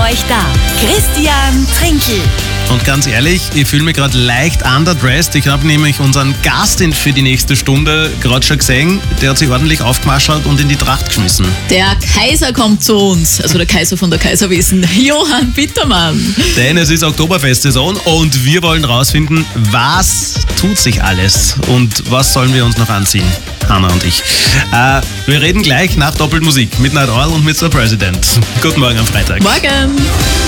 euch da. Christian Trinkel. Und ganz ehrlich, ich fühle mich gerade leicht underdressed. Ich habe nämlich unseren Gast für die nächste Stunde gerade schon gesehen. Der hat sich ordentlich aufgemaschert und in die Tracht geschmissen. Der Kaiser kommt zu uns, also der Kaiser von der Kaiserwiesen, Johann Bittermann. Denn es ist Oktoberfest-Saison und wir wollen rausfinden, was tut sich alles und was sollen wir uns noch anziehen, Hanna und ich. Wir reden gleich nach Doppelmusik mit Night Owl und Mr. President. Guten Morgen am Freitag. Morgen.